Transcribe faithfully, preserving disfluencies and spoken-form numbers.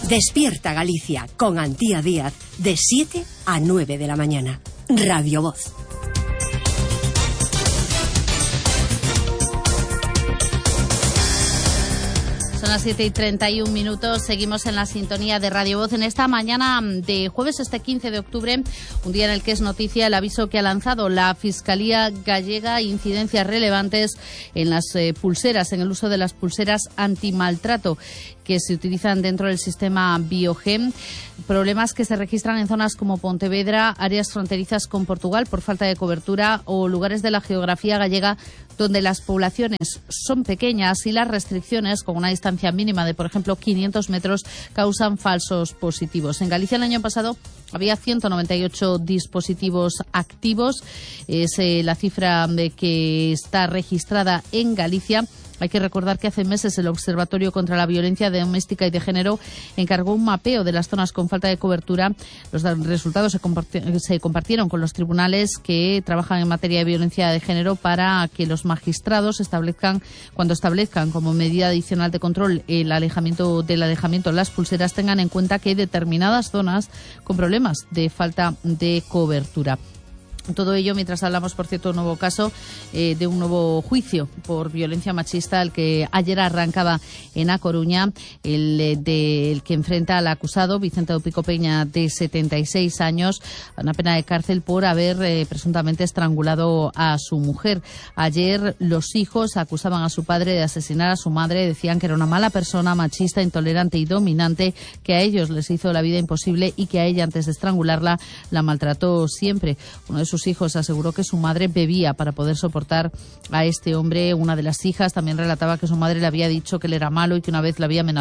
Despierta Galicia con Antía Díaz de siete a nueve de la mañana. Radio Voz. Son las siete y treinta y un minutos, seguimos en la sintonía de Radio Voz en esta mañana de jueves, este quince de octubre, un día en el que es noticia el aviso que ha lanzado la Fiscalía Gallega, incidencias relevantes en las eh, pulseras, en el uso de las pulseras antimaltrato que se utilizan dentro del sistema Biogen, problemas que se registran en zonas como Pontevedra, áreas fronterizas con Portugal por falta de cobertura o lugares de la geografía gallega donde las poblaciones son pequeñas y las restricciones con una distancia mínima de, por ejemplo, quinientos metros causan falsos positivos. En Galicia el año pasado había ciento noventa y ocho dispositivos activos, es eh, la cifra de que está registrada en Galicia. Hay que recordar que hace meses el Observatorio contra la Violencia Doméstica y de Género encargó un mapeo de las zonas con falta de cobertura. Los resultados se, comparti- se compartieron con los tribunales que trabajan en materia de violencia de género para que los magistrados establezcan, cuando establezcan como medida adicional de control el alejamiento del alejamiento de las pulseras, tengan en cuenta que hay determinadas zonas con problemas de falta de cobertura. Todo ello mientras hablamos, por cierto, de un nuevo caso, eh, de un nuevo juicio por violencia machista, el que ayer arrancaba en A Coruña, el eh, del que enfrenta al acusado, Vicente Pico Peña, de setenta y seis años, a una pena de cárcel por haber eh, presuntamente estrangulado a su mujer. Ayer los hijos acusaban a su padre de asesinar a su madre, decían que era una mala persona, machista, intolerante y dominante, que a ellos les hizo la vida imposible y que a ella, antes de estrangularla, la maltrató siempre. Uno de sus hijos aseguró que su madre bebía para poder soportar a este hombre. Una de las hijas también relataba que su madre le había dicho que él era malo y que una vez la había amenazado